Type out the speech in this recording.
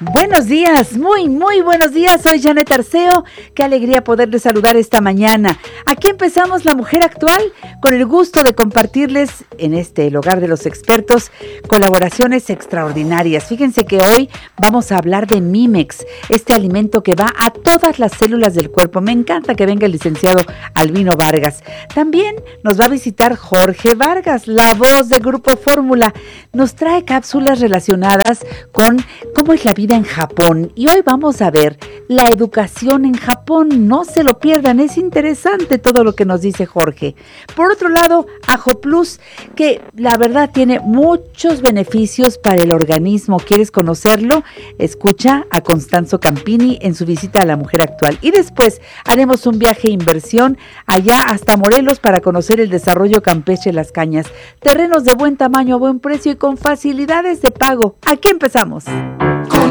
Buenos días, muy buenos días. Soy Janet Arceo. Qué alegría poderles saludar esta mañana. Aquí empezamos La Mujer Actual con el gusto de compartirles en el hogar de los expertos colaboraciones extraordinarias. Fíjense que hoy vamos a hablar de Mimex, este alimento que va a todas las células del cuerpo. Me encanta que venga el licenciado Albino Vargas. También nos va a visitar Jorge Vargas, la voz de Grupo Fórmula. Nos trae cápsulas relacionadas con cómo es la vida en Japón, y hoy vamos a ver la educación en Japón. No se lo pierdan, es interesante todo lo que nos dice Jorge. Por otro lado, Ajo Plus, que la verdad tiene muchos beneficios para el organismo. ¿Quieres conocerlo? Escucha a Constanzo Campini en su visita a La Mujer Actual. Y después haremos un viaje de inversión allá hasta Morelos para conocer el desarrollo campestre Las Cañas. Terrenos de buen tamaño, a buen precio y con facilidades de pago. Aquí empezamos. Con